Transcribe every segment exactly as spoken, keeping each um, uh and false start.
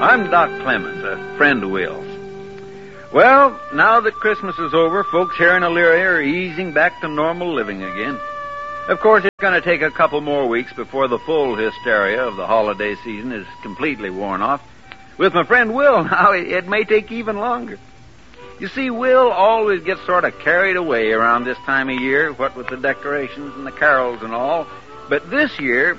I'm Doc Clemens, a friend of Will's. Well, now that Christmas is over, folks here in Elyria are easing back to normal living again. Of course, it's going to take a couple more weeks before the full hysteria of the holiday season is completely worn off. With my friend Will, now, it may take even longer. You see, Will always gets sort of carried away around this time of year, what with the decorations and the carols and all. But this year,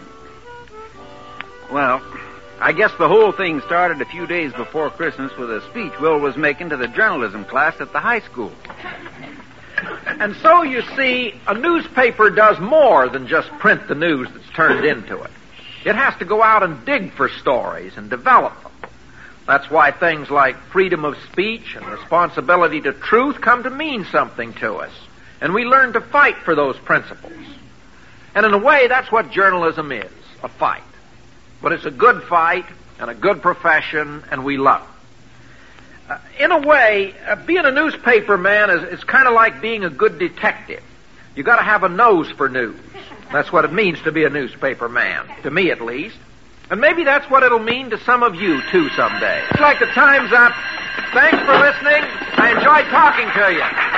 well, I guess the whole thing started a few days before Christmas with a speech Will was making to the journalism class at the high school. And so, you see, a newspaper does more than just print the news that's turned into it. It has to go out and dig for stories and develop them. That's why things like freedom of speech and responsibility to truth come to mean something to us. And we learn to fight for those principles. And in a way, that's what journalism is, a fight. But it's a good fight and a good profession, and we love it. Uh, in a way, uh, being a newspaper man is, is kind of like being a good detective. You got to have a nose for news. That's what it means to be a newspaper man, to me at least. And maybe that's what it'll mean to some of you, too, someday. Looks like the time's up. Thanks for listening. I enjoyed talking to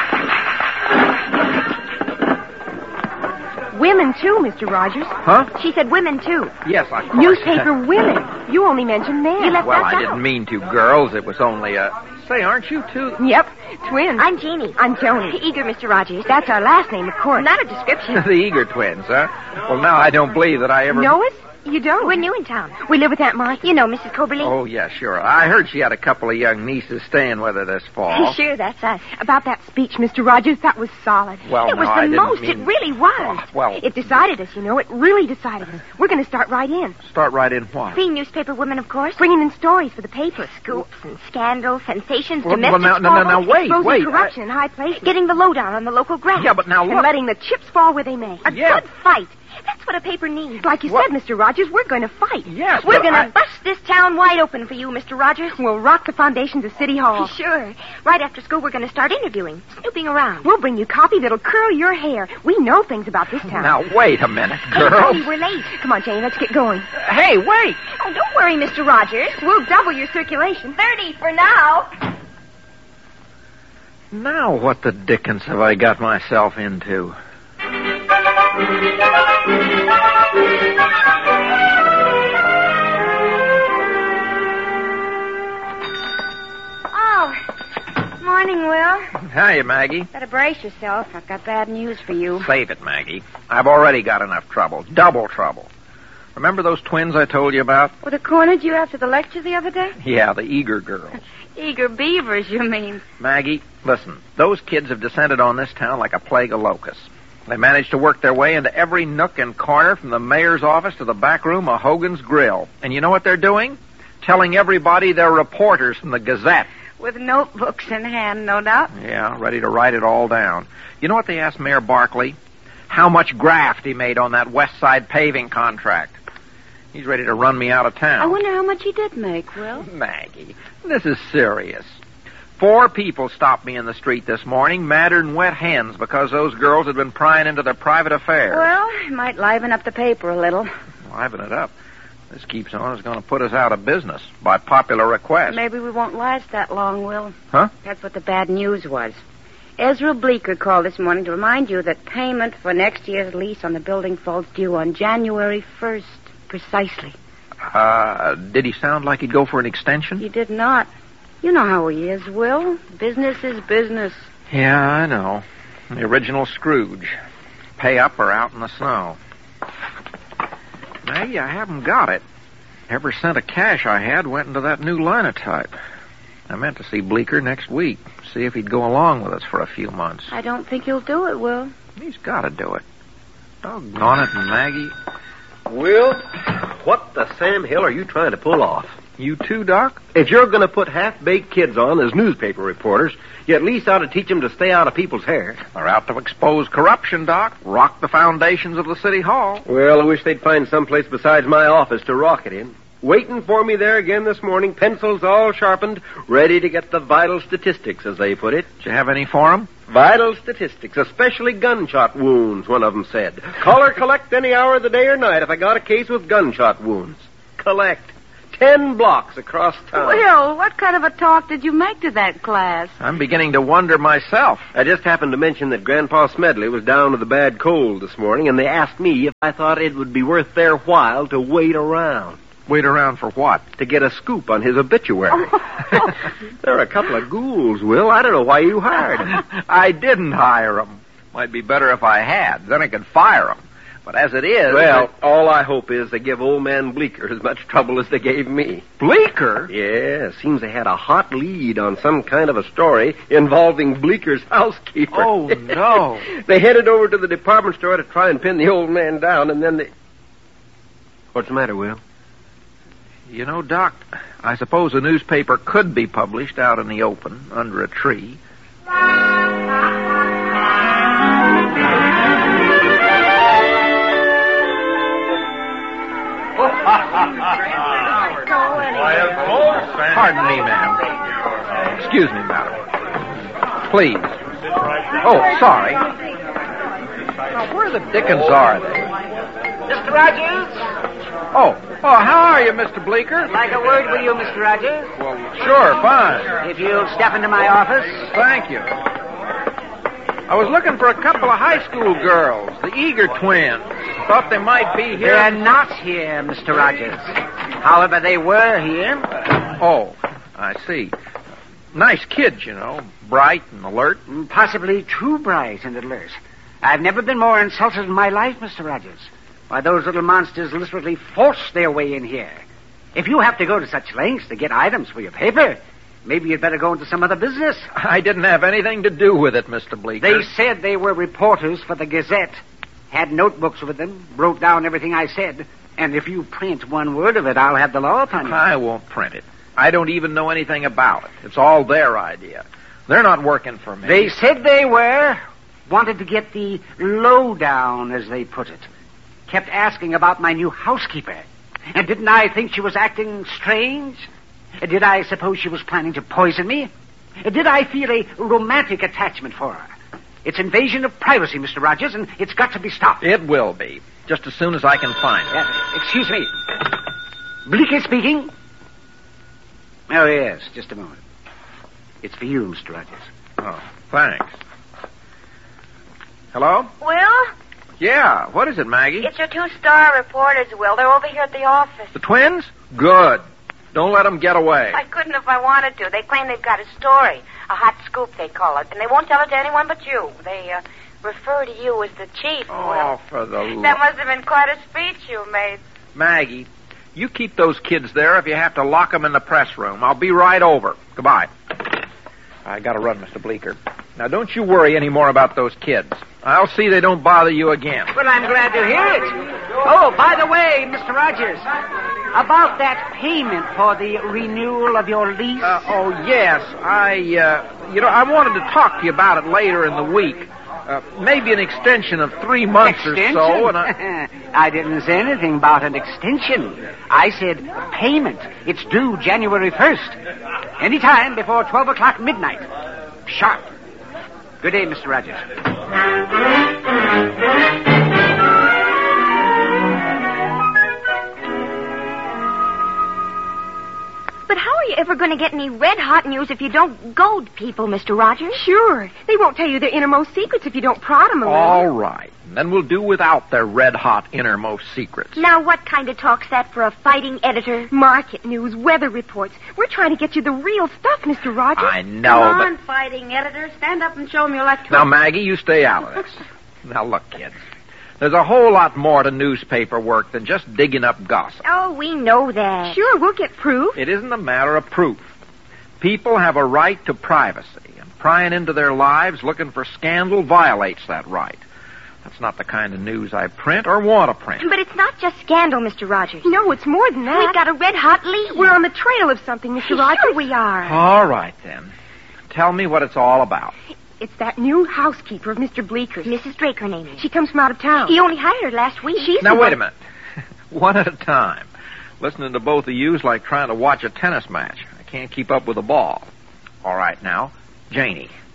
you. Women, too, Mister Rogers. Huh? She said women, too. Yes, of course. Newspaper women. You only mentioned men. You left Well, us I out. didn't mean to, girls. It was only a... Say, aren't you two... Yep, twins. I'm Jeannie. I'm Joni. Eager, Mister Rogers. That's our last name, of course. Not a description. the Eager twins, huh? Well, now I don't believe that I ever... Know us? You don't? We're new in town. We live with Aunt Martha. You know Missus Coberly? Oh, yeah, sure. I heard she had a couple of young nieces staying with her this fall. Sure, that's us. About that speech, Mister Rogers, that was solid. Well, It was no, the I didn't most. mean- It really was. Oh, well, It decided us, you know. It really decided us. We're going to start right in. start right in what? Being newspaper women, of course. Bringing in stories for the paper. Scoops and scandals, sensations, Well, domestic well, now, now, now, now, squabbles, wait, Exposing wait. corruption in high places. Getting the lowdown on the local grass. Yeah, but now And look. letting the chips fall where they may. A Yeah. good fight. That's what a paper needs. Like you What? said, Mister Rogers, we're going to fight. Yes, We're but going to I- bust this town wide open for you, Mister Rogers. We'll rock the foundations of City Hall. Sure. Right after school, we're going to start interviewing, snooping around. We'll bring you copy that'll curl your hair. We know things about this town. Now, wait a minute, Hey, girls. we're late. Come on, Jane, let's get going. Hey, wait. Oh, don't worry, Mister Rogers. We'll double your circulation. Thirty for now. Now what the dickens have I got myself into? Oh, morning, Will. Hiya, Maggie. Better brace yourself. I've got bad news for you. Save it, Maggie. I've already got enough trouble. Double trouble. Remember those twins I told you about? Well, the cornered you after the lecture the other day? Yeah, the Eager girls. Eager beavers, you mean? Maggie, listen. Those kids have descended on this town like a plague of locusts. They managed to work their way into every nook and corner from the mayor's office to the back room of Hogan's Grill. And you know what they're doing? Telling everybody they're reporters from the Gazette. With notebooks in hand, no doubt. Yeah, ready to write it all down. You know what they asked Mayor Barkley? How much graft he made on that West Side paving contract. He's ready to run me out of town. I wonder how much he did make, Will. Maggie, this is serious. Four people stopped me in the street this morning, madder than wet hens, because those girls had been prying into their private affairs. Well, it might liven up the paper a little. Liven it up. This keeps on, it's going to put us out of business by popular request. Maybe we won't last that long, Will. Huh? That's what the bad news was. Ezra Bleeker called this morning to remind you that payment for next year's lease on the building falls due on January first, precisely. Uh, did he sound like he'd go for an extension? He did not. You know how he is, Will. Business is business. Yeah, I know. The original Scrooge. Pay up or out in the snow. Maggie, I haven't got it. Every cent of cash I had went into that new linotype. I meant to see Bleeker next week, see if he'd go along with us for a few months. I don't think he'll do it, Will. He's got to do it. Doggone it, Maggie. Will, what the Sam Hill are you trying to pull off? You too, Doc? If you're going to put half-baked kids on as newspaper reporters, you at least ought to teach them to stay out of people's hair. They're out to expose corruption, Doc. Rock the foundations of the city hall. Well, I wish they'd find someplace besides my office to rock it in. Waiting for me there again this morning, pencils all sharpened, ready to get the vital statistics, as they put it. Did you have any for 'em? Vital statistics, especially gunshot wounds, one of them said. Call or collect any hour of the day or night if I got a case with gunshot wounds. Collect. ten blocks across town. Will, what kind of a talk did you make to that class? I'm beginning to wonder myself. I just happened to mention that Grandpa Smedley was down with a bad cold this morning, and they asked me if I thought it would be worth their while to wait around. Wait around for what? To get a scoop on his obituary. They're a couple of ghouls, Will. I don't know why you hired them. I didn't hire them. Might be better if I had. Then I could fire them. But as it is... Well, I... all I hope is they give old man Bleeker as much trouble as they gave me. Bleeker? Yeah, seems they had a hot lead on some kind of a story involving Bleeker's housekeeper. Oh, no. They headed over to the department store to try and pin the old man down, and then they... What's the matter, Will? You know, Doc, I suppose a newspaper could be published out in the open, under a tree. Why, of course. Pardon me, ma'am. Excuse me, madam. Please. Oh, sorry. Now, where the dickens are they? Mister Rogers? Oh, oh, how are you, Mister Bleeker? Like a word with you, Mister Rogers? Well, sure, fine. If you'll step into my office. Thank you. I was looking for a couple of high school girls, the Eager twins. Thought they might be here. They're not here, Mister Rogers. However, they were here. Oh, I see. Nice kids, you know, bright and alert. Possibly too bright and alert. I've never been more insulted in my life, Mister Rogers. Why, those little monsters literally forced their way in here. If you have to go to such lengths to get items for your paper, maybe you'd better go into some other business. I didn't have anything to do with it, Mister Bleeker. They said they were reporters for the Gazette. Had notebooks with them, wrote down everything I said. And if you print one word of it, I'll have the law upon you. I won't print it. I don't even know anything about it. It's all their idea. They're not working for me. They said they were. Wanted to get the lowdown, as they put it. Kept asking about my new housekeeper. And didn't I think she was acting strange? Did I suppose she was planning to poison me? Did I feel a romantic attachment for her? It's invasion of privacy, Mister Rogers, and it's got to be stopped. It will be, just as soon as I can find it. Uh, excuse me. Bleeker speaking. Oh, yes, just a moment. It's for you, Mister Rogers. Oh, thanks. Hello? Will? Yeah, what is it, Maggie? It's your two star reporters, Will. They're over here at the office. The twins? Good. Don't let them get away. I couldn't if I wanted to. They claim they've got a story. A hot scoop, they call it. And they won't tell it to anyone but you. They uh, refer to you as the chief, Oh, Will. for the love. That must have been quite a speech you made. Maggie, you keep those kids there if you have to lock them in the press room. I'll be right over. Goodbye. I gotta run, Mister Bleeker. Now, don't you worry any more about those kids. I'll see they don't bother you again. Well, I'm glad to hear it. Oh, by the way, Mister Rogers, about that payment for the renewal of your lease. Uh, oh, yes. I, uh, you know, I wanted to talk to you about it later in the week. Uh, maybe an extension of three months extension? or so. And I... I didn't say anything about an extension. I said payment. It's due January first. Any time before twelve o'clock midnight. Sharp. Good day, Mister Rogers. But how are you ever going to get any red-hot news if you don't goad people, Mister Rogers? Sure. They won't tell you their innermost secrets if you don't prod them a little. All right. Then we'll do without their red-hot innermost secrets. Now, what kind of talk's that for a fighting editor? Market news, weather reports. We're trying to get you the real stuff, Mister Rogers. I know, Come but... on, fighting editor. Stand up and show them your left hook. Now, Maggie, you stay out of this. Now, look, kids. There's a whole lot more to newspaper work than just digging up gossip. Oh, we know that. Sure, we'll get proof. It isn't a matter of proof. People have a right to privacy, and prying into their lives looking for scandal violates that right. That's not the kind of news I print or want to print. But it's not just scandal, Mister Rogers. No, it's more than that. We've got a red-hot lead. We're on the trail of something, Mister Rogers. Sure we are. All right, then. Tell me what it's all about. It's that new housekeeper of Mister Bleeker's. Missus Drake, her name is. She comes from out of town. He only hired her last week. She's Now, the wait one- a minute. One at a time. Listening to both of you is like trying to watch a tennis match. I can't keep up with the ball. All right, now, Janie. Well,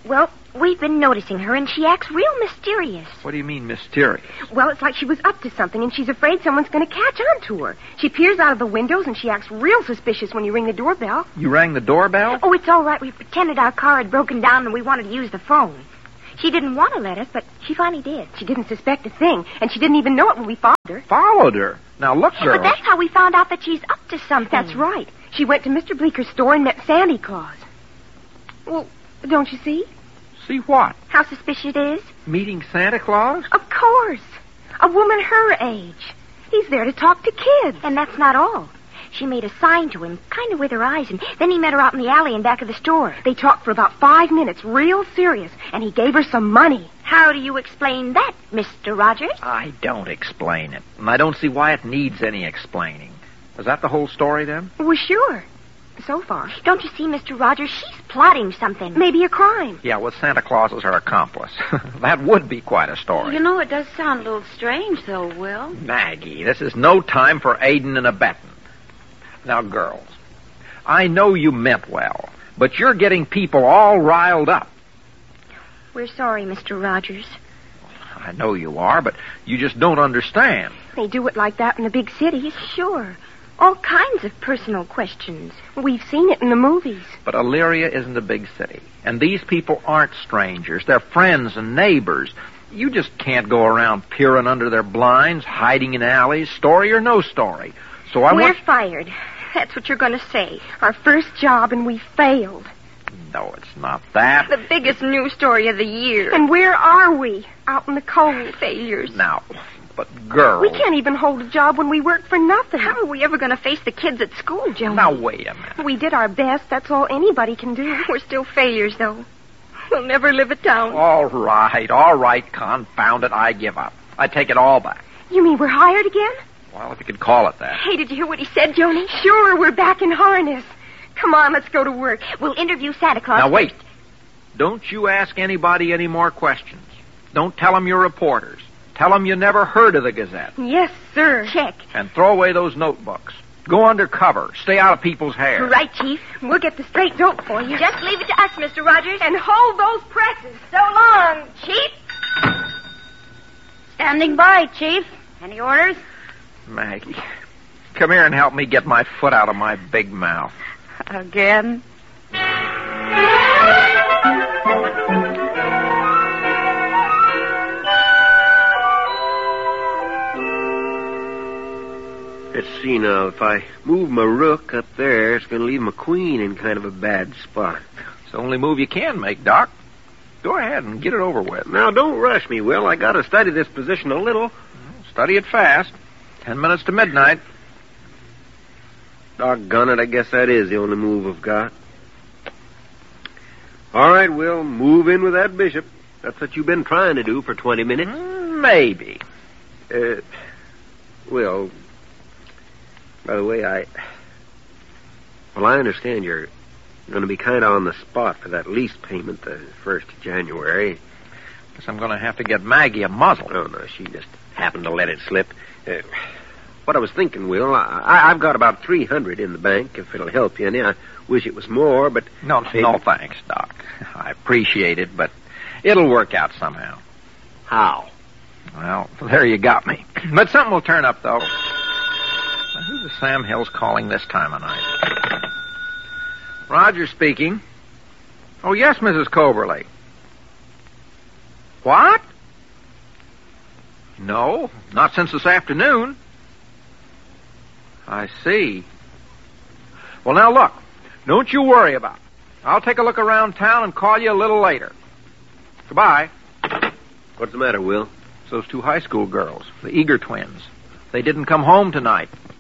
We've been noticing her, and she acts real mysterious. What do you mean, mysterious? Well, it's like she was up to something, and she's afraid someone's going to catch on to her. She peers out of the windows, and she acts real suspicious when you ring the doorbell. You rang the doorbell? Oh, it's all right. We pretended our car had broken down, and we wanted to use the phone. She didn't want to let us, but she finally did. She didn't suspect a thing, and she didn't even know it when we followed her. Followed her? Now, look, girls. But that's how we found out that she's up to something. That's right. She went to Mister Bleeker's store and met Santa Claus. Well, don't you see? See what? How suspicious it is? Meeting Santa Claus? Of course. A woman her age. He's there to talk to kids. And that's not all. She made a sign to him, kind of with her eyes, and then he met her out in the alley in back of the store. They talked for about five minutes, real serious, and he gave her some money. How do you explain that, Mister Rogers? I don't explain it, and I don't see why it needs any explaining. Is that the whole story, then? Well, sure. So far. Don't you see, Mister Rogers? She's plotting something. Maybe a crime. Yeah, with Santa Claus as her accomplice. That would be quite a story. You know, it does sound a little strange, though, Will. Maggie, this is no time for aiding and abetting. Now, girls, I know you meant well, but you're getting people all riled up. We're sorry, Mister Rogers. I know you are, but you just don't understand. They do it like that in the big cities. Sure. All kinds of personal questions. We've seen it in the movies. But Elyria isn't a big city, and these people aren't strangers. They're friends and neighbors. You just can't go around peering under their blinds, hiding in alleys, story or no story. So I We're want... fired. That's what you're going to say. Our first job, and we failed. No, it's not that. The biggest news story of the year. And where are we? Out in the cold. Failures. Now, but girls... We can't even hold a job when we work for nothing. How are we ever going to face the kids at school, Joni? Now, wait a minute. We did our best. That's all anybody can do. We're still failures, though. We'll never live it down. All right, all right, confound it. I give up. I take it all back. You mean we're hired again? Well, if you could call it that. Hey, did you hear what he said, Joni? Sure, we're back in harness. Come on, let's go to work. We'll interview Santa Claus. Now, wait. Don't you ask anybody any more questions. Don't tell them you're reporters. Tell them you never heard of the Gazette. Yes, sir. Check. And throw away those notebooks. Go undercover. Stay out of people's hair. Right, Chief. We'll get the straight dope for you. Just leave it to us, Mister Rogers. And hold those presses. So long, Chief. Standing by, Chief. Any orders? Maggie, come here and help me get my foot out of my big mouth. Again? Let's see now. If I move my rook up there, it's going to leave my queen in kind of a bad spot. It's the only move you can make, Doc. Go ahead and get it over with. Now, don't rush me, Will. I got to study this position a little. Study it fast. Ten minutes to midnight. Doggone it, I guess that is the only move I've got. All right, Will, move in with that bishop. That's what you've been trying to do for twenty minutes. Mm, maybe. Uh, Will, by the way, I... Well, I understand you're going to be kind of on the spot for that lease payment the first of January. Guess I'm going to have to get Maggie a muzzle. Oh, no, she just happened to let it slip. Uh, what I was thinking, Will, I, I, I've got about three hundred in the bank, if it'll help you any. I wish it was more, but... No, maybe... no thanks, Doc. I appreciate it, but it'll work out somehow. How? Well, there you got me. But something will turn up, though. Now, who's the Sam Hills calling this time of night? Roger speaking. Oh, yes, Missus Coberly. What? No, not since this afternoon. I see. Well, now, look. Don't you worry about it. I'll take a look around town and call you a little later. Goodbye. What's the matter, Will? It's those two high school girls, the Eager twins. They didn't come home tonight.